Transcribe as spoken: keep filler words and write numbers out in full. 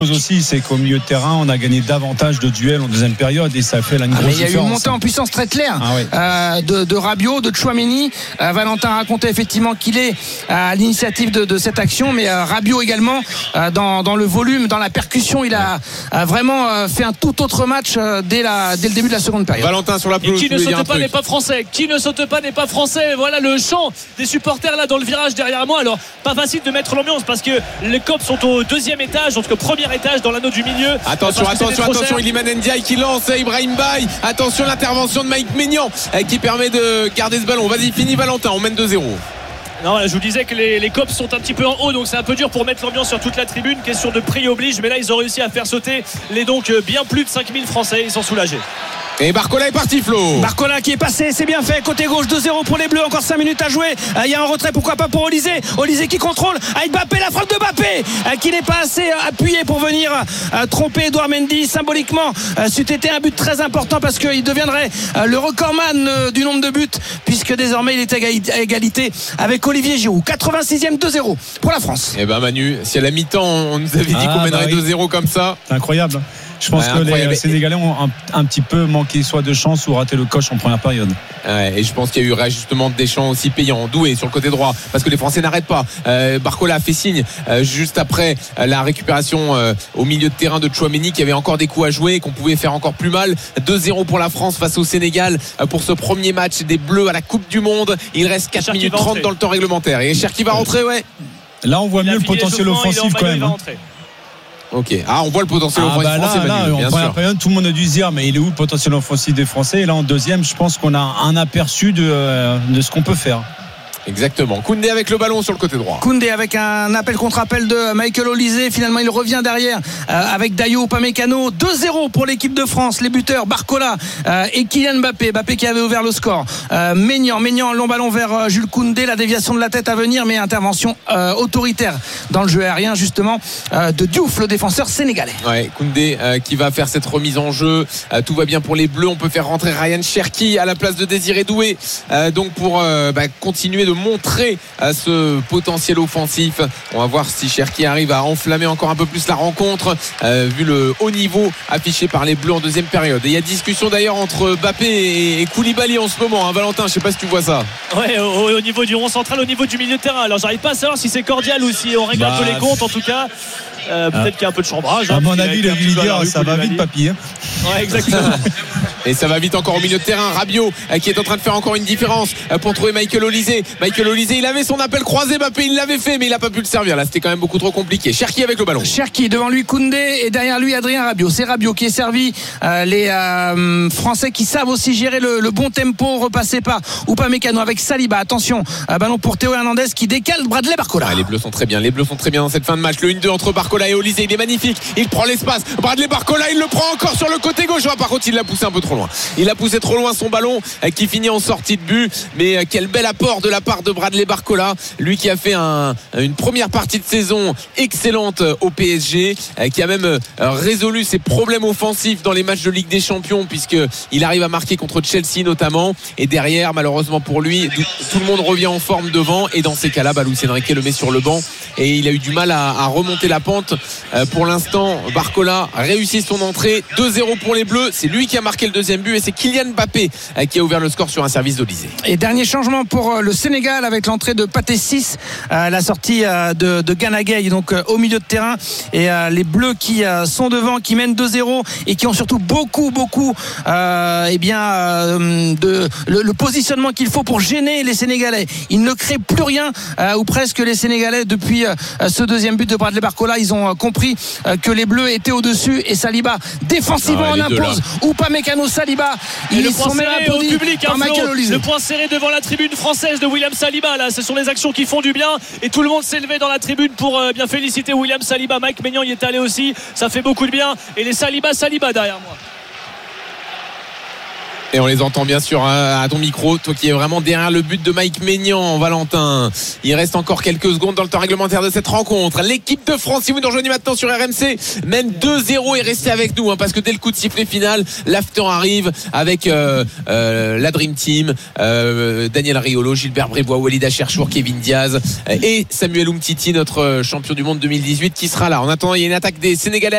aussi, c'est qu'au milieu de terrain, on a gagné davantage de duels en deuxième période et ça fait là une grosse ah, différence. Il y a eu une montée hein. en puissance très claire ah, oui. euh, de, de Rabiot, de Tchouaméni. Euh, Valentin racontait effectivement qu'il est à l'initiative de, de cette action, mais euh, Rabiot également euh, dans, dans le volume, dans la percussion, il a, a vraiment euh, fait un tout autre match euh, dès, la, dès le début de la seconde période. Valentin sur la pelouse. Et qui ne saute pas n'est pas français. Qui ne saute pas n'est pas français. Voilà le chant des supporters là dans le virage derrière moi. Alors pas facile de mettre l'ambiance parce que les Cops sont au deuxième étage, donc au premier étage dans l'anneau du milieu. Attention, attention, attention, Iliman Ndiaye qui lance Ibrahim Baye. Attention, l'intervention de Mike Maignan qui permet de garder ce ballon. Vas-y, fini Valentin, on mène deux zéro. Non, je vous disais que les, les Cops sont un petit peu en haut, donc c'est un peu dur pour mettre l'ambiance sur toute la tribune. Question de prix oblige, mais là ils ont réussi à faire sauter les donc bien plus de cinq mille Français. Ils sont soulagés. Et Barcola est parti, Flo. Barcola qui est passé, c'est bien fait. Côté gauche, deux zéro pour les Bleus. Encore cinq minutes à jouer. Il euh, y a un retrait, pourquoi pas pour Olysée. Olysée qui contrôle. Avec Mbappé, la frappe de Mbappé euh, qui n'est pas assez euh, appuyé pour venir euh, tromper Edouard Mendy. Symboliquement, euh, c'eût été un but très important parce qu'il deviendrait euh, le recordman euh, du nombre de buts, puisque désormais il est à égalité avec Olivier Giroud. quatre-vingt-sixième, deux zéro pour la France. Eh ben Manu, si à la mi-temps on nous avait dit ah, qu'on mènerait bah oui. deux zéro comme ça. C'est incroyable. Je pense ouais, que incroyable. Les Sénégalais ont un, un petit peu manqué soit de chance ou raté le coche en première période. Ouais, et je pense qu'il y a eu réajustement de Deschamps aussi payant. Doué sur le côté droit parce que les Français n'arrêtent pas. Euh, Barcola a fait signe euh, juste après euh, la récupération euh, au milieu de terrain de Tchouaméni qui avait encore des coups à jouer et qu'on pouvait faire encore plus mal. deux zéro pour la France face au Sénégal euh, pour ce premier match des Bleus à la Coupe du Monde. Il reste quatre minutes trente dans le temps réglementaire. Et Cherki va rentrer, ouais. Là on voit mieux le potentiel offensif quand même. Ok. Ah, on voit le potentiel ah, offensif bah là, français. Là, Manu, en première sûr. période, tout le monde a dû se dire, mais il est où le potentiel offensif des Français? Et là, en deuxième, je pense qu'on a un aperçu de, euh, de ce qu'on peut faire. Exactement. Koundé avec le ballon sur le côté droit. Koundé avec un appel contre appel de Michael Olysée. Finalement il revient derrière euh, avec Dayo Upamecano. deux zéro pour l'équipe de France. Les buteurs Barcola euh, et Kylian Mbappé. Mbappé qui avait ouvert le score. euh, Maignan, Maignan long ballon vers euh, Jules Koundé. La déviation de la tête à venir, mais intervention euh, autoritaire dans le jeu aérien justement euh, de Diouf, le défenseur sénégalais. Ouais, Koundé euh, qui va faire cette remise en jeu. euh, Tout va bien pour les Bleus. On peut faire rentrer Ryan Cherki à la place de Désiré Doué euh, donc pour euh, bah, continuer de montrer à ce potentiel offensif. On va voir si Cherki arrive à enflammer encore un peu plus la rencontre euh, vu le haut niveau affiché par les Bleus en deuxième période. Et il y a discussion d'ailleurs entre Mbappé et Koulibaly en ce moment, hein. Valentin, je sais pas si tu vois ça. Ouais, au, au niveau du rond central, au niveau du milieu de terrain. Alors j'arrive pas à savoir si c'est cordial ou si on règle bah, un peu les comptes. En tout cas euh, peut-être ah. qu'il y a un peu de chambrage, à hein, mon avis le leader ça va vite papy, hein. Ouais, exactement. Et ça va vite encore au milieu de terrain. Rabiot qui est en train de faire encore une différence pour trouver Michael Olysée. Michael Olysée, il avait son appel croisé, Mbappé il l'avait fait mais il a pas pu le servir. Là c'était quand même beaucoup trop compliqué. Cherki avec le ballon. Cherki devant lui Koundé et derrière lui Adrien Rabiot. C'est Rabiot qui est servi. Euh, les euh, Français qui savent aussi gérer le, le bon tempo, repassé par Upamecano avec Saliba. Attention, euh, ballon pour Théo Hernandez qui décale Bradley Barcola. Ah, les Bleus sont très bien. Les Bleus sont très bien dans cette fin de match. Le un deux entre Barcola et Olysée, il est magnifique. Il prend l'espace. Bradley Barcola, il le prend encore sur le côté gauche. Ah, par contre, il l'a poussé un peu trop loin. Il a poussé trop loin son ballon qui finit en sortie de but. Mais quel bel apport de la part de Bradley Barcola, lui qui a fait un, une première partie de saison excellente au P S G, qui a même résolu ses problèmes offensifs dans les matchs de Ligue des Champions puisqu'il arrive à marquer contre Chelsea notamment. Et derrière, malheureusement pour lui, tout le monde revient en forme devant. Et dans ces cas-là, bah, Luis Enrique le met sur le banc et il a eu du mal à, à remonter la pente. Pour l'instant, Barcola réussit son entrée. deux zéro pour les Bleus. C'est lui qui a marqué le deuxième but et c'est Kylian Mbappé qui a ouvert le score sur un service d'Olysée. Et dernier changement pour le Sénégal avec l'entrée de Pathé six, euh, la sortie euh, de, de Gana Gueye donc euh, au milieu de terrain et euh, les Bleus qui euh, sont devant, qui mènent deux zéro et qui ont surtout beaucoup beaucoup euh, eh bien euh, de le, le positionnement qu'il faut pour gêner les Sénégalais. Ils ne créent plus rien euh, ou presque les Sénégalais depuis euh, ce deuxième but de Bradley Barcola. Ils ont euh, compris euh, que les Bleus étaient au-dessus et Saliba défensivement ah, en impose. Upamecano, Saliba, ils le sont même applaudis au public, hein, le point serré devant la tribune française de William Saliba. Là, ce sont les actions qui font du bien et tout le monde s'est levé dans la tribune pour euh, bien féliciter William Saliba. Mike Maignan y est allé aussi, ça fait beaucoup de bien et les Saliba Saliba derrière moi. Et on les entend bien sûr hein, à ton micro, toi qui es vraiment derrière le but de Mike Maignan, Valentin. Il reste encore quelques secondes dans le temps réglementaire de cette rencontre. L'équipe de France, si vous nous rejoignez maintenant sur R M C, mène deux zéro et restez avec nous hein, parce que dès le coup de sifflet final, l'after arrive avec euh, euh, la Dream Team, euh, Daniel Riolo, Gilbert Brébois, Walid Acharchour, Kevin Diaz euh, et Samuel Umtiti, notre champion du monde deux mille dix-huit qui sera là. En attendant, il y a une attaque des Sénégalais